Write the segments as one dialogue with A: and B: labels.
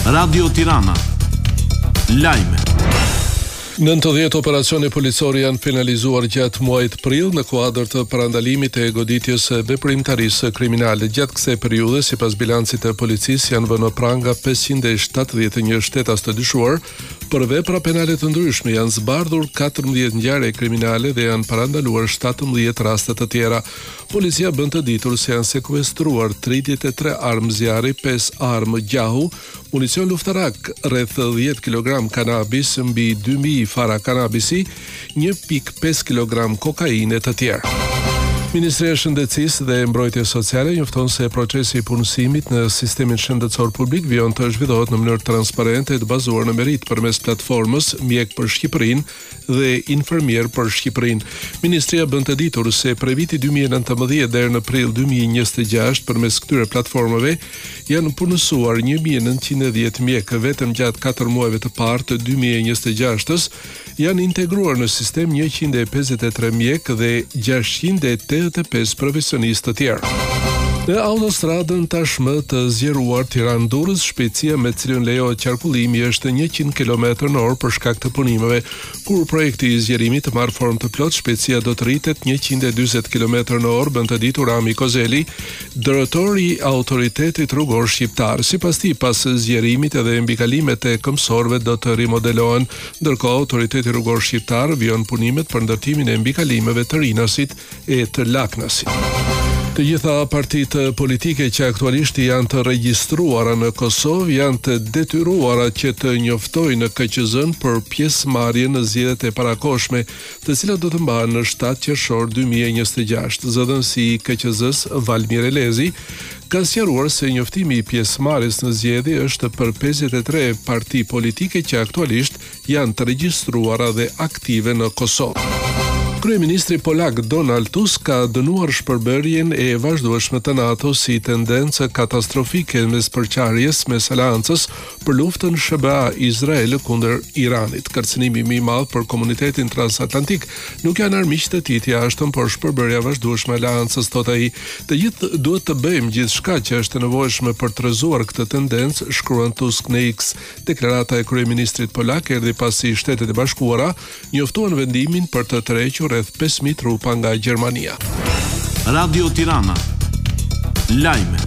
A: Radio Tirana. Lajme. 90 operacione policore janë finalizuar gjatë muajit prill në kuadër të parandalimit të goditjes së veprimtarisë kriminale. Gjatë kësaj periudhe, sipas bilancit të policisë, janë vënë pranga 571 shtetas të dyshuar. Për vepra penale të ndryshme janë zbardhur 14 ngjarje kriminale dhe janë parandaluar 17 raste të tjera. Policia bën të ditur se janë sekuestruar 33 armë zjarri, 5 armë gjahu, municion luftarak, rreth 10 kg kanabis, mbi 2000 fara kanabisi, 1.5 kg kokainë të tjerë. Ministria e Shëndetësisë dhe Mbrojtjes Sociale njofton se procesi i punësimit në sistemin shëndetësor publik vjen të zhvillohet në mënyrë transparente e të bazuar në merit përmes platformës Mjek për Shqipërinë dhe Infermier për Shqipërinë. Ministria bën të ditur se prej vitit 2019 deri në prill 2026 përmes këtyre platformave janë punësuar 1910 mjekë. Vetëm gjatë 4 muajve të parë të 2026-s janë integruar në sistem 153 mjekë dhe 685 profesionistë të tjerë. Në autostradën tashmë të zgjeruar Tiranë-Durrës, shpejtësia me cilën lejohet qarkullimi është 100 km/h për shkak të punimeve. Kur projekti i zgjerimit të marrë formë të plot, shpejtësia do të rritet 140 km/h, bën të ditur Rami Kozeli, drejtori i Autoritetit Rrugor Shqiptar. Sipas tij, pas zgjerimit edhe mbikalimet e këmbësorëve do të rimodelohen, ndërkohë Autoriteti Rrugor Shqiptar vjon punimet për ndërtimin e mbikalimeve të Rinasit e të Laknasit. Të gjitha partitë politike që aktualisht janë të regjistruara në Kosovë janë të detyruara që të njoftojnë KQZ-n për pjesëmarrje në zgjedhjet e parakohshme, të cilat do të mbahen në 7 qershor 2026. Zëdhënësi i KQZ-s Valmir Elezi ka sqaruar se njoftimi i pjesëmarrjes në zgjedhje është për 53 parti politike që aktualisht janë të regjistruara dhe aktive në Kosovë. Kryeministri polak Donald Tusk ka dënuar shpërbërjen e vazhdueshme të NATO si tendencë katastrofike mes përçarjes mes aleancës për luftën SBA-Izrael kundër Iranit. Kërcënimi më i madh për komunitetin transatlantik nuk janë armiqtë të tij të jashtëm, por shpërbërja vazhdueshme e aleancës, thot ai. Të gjithë duhet të bëjmë gjithçka që është e nevojshme për të rrezuar këtë tendencë, shkruan Tusk në X. Deklarata e kryeministrit polak erdhi pasi Shtetet e Bashkuara njoftuan vendimin për të tërhequr rreth 5.000 trupa nga Gjermania.
B: Radio Tirana. Lajme.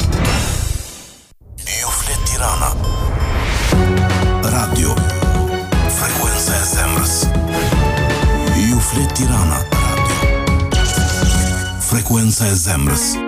C: Ju flet Tirana. Radio. Frekuenca e zemrës. Ju flet Tirana. Radio. Frekuenca e zemrës.